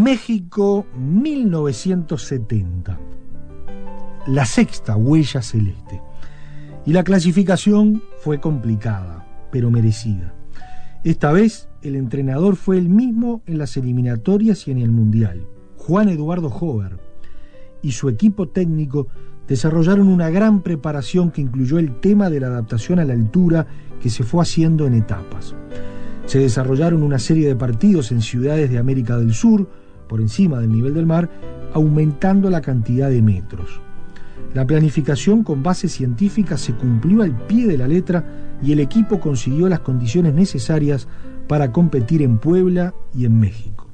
México 1970. La sexta huella celeste. Y la clasificación fue complicada, pero merecida. Esta vez el entrenador fue el mismo en las eliminatorias y en el Mundial, Juan Eduardo Jover, y su equipo técnico desarrollaron una gran preparación que incluyó el tema de la adaptación a la altura que se fue haciendo en etapas. Se desarrollaron una serie de partidos en ciudades de América del Sur, por encima del nivel del mar, aumentando la cantidad de metros. La planificación con base científica se cumplió al pie de la letra y el equipo consiguió las condiciones necesarias para competir en Puebla y en México.